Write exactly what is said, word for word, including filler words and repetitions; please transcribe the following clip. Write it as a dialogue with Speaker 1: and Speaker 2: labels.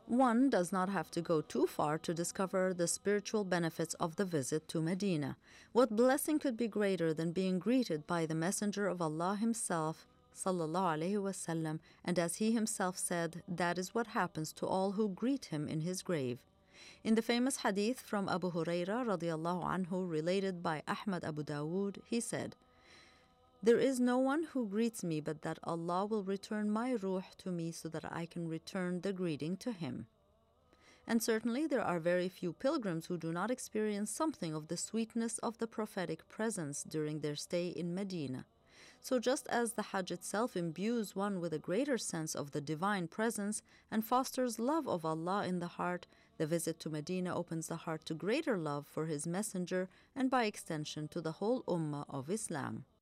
Speaker 1: One does not have to go too far to discover the spiritual benefits of the visit to Medina. What blessing could be greater than being greeted by the Messenger of Allah himself, sallallahu alaihi wasallam, and as he himself said, that is what happens to all who greet him in his grave. In the famous hadith from Abu Huraira radiallahu anhu related by Ahmad Abu Dawood, he said, "There is no one who greets me but that Allah will return my ruh to me so that I can return the greeting to him." And certainly there are very few pilgrims who do not experience something of the sweetness of the prophetic presence during their stay in Medina. So just as the Hajj itself imbues one with a greater sense of the divine presence and fosters love of Allah in the heart, the visit to Medina opens the heart to greater love for His Messenger and by extension to the whole Ummah of Islam.